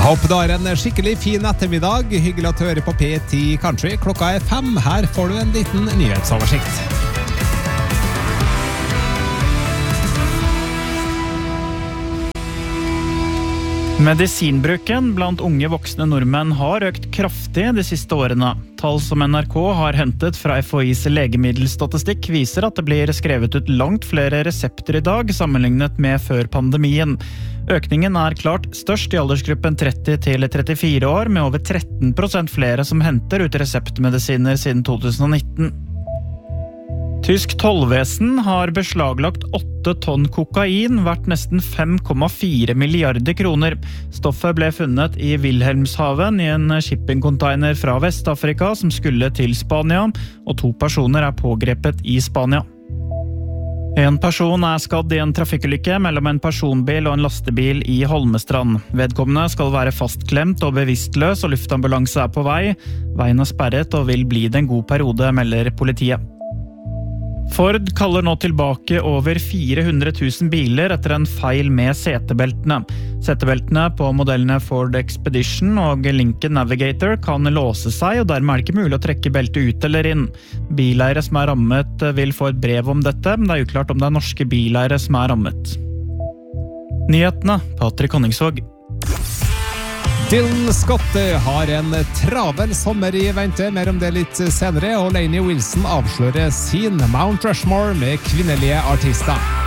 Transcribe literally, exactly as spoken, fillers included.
Håper du har en skikkelig fin ettermiddag. Hyggelig at du hører på P ti Country. Klokka er fem. Her får du en liten nyhetsoversikt. Medisinbruken blant unge voksne nordmenn har økt kraftig de siste årene. Tall som N R K har hentet fra F H I's legemiddelstatistikk viser at det blir skrevet ut langt flere resepter i dag sammenlignet med før pandemien. Økningen er klart størst i aldersgruppen tretti til trettifire år, med over tretten prosent flere som henter ut reseptmedisiner siden to tusen og nitten. Tysk tollvesen har beslaglagt åtte tonn kokain, verdt nesten fem komma fire milliarder kroner. Stoffet ble funnet i Wilhelmshaven i en shippingcontainer fra Vestafrika som skulle til Spania, og to personer er pågrepet i Spania. En person er skadd i en trafikkulykke mellom en personbil og en lastebil i Holmestrand. Vedkommende skal være fastklemt og bevisstløs, og luftambulanse er på vei. Veien er sperret og vil bli det en god periode, melder politiet. Ford kaller nå tilbake over fire hundre tusen biler etter en feil med setebeltene. Setebeltene på modellene Ford Expedition og Lincoln Navigator kan låse seg, og dermed er det ikke mulig å trekke beltet ut eller inn. Bileiere som er rammet vil få et brev om dette, men det er uklart om det er norske bileiere som er rammet. Nyhetene, Patrick Honningsvåg. Dylan Scott har en travel sommer i vente, mer om det litt senere, og Lainey Wilson avslører sin Mount Rushmore med kvinnelige artister.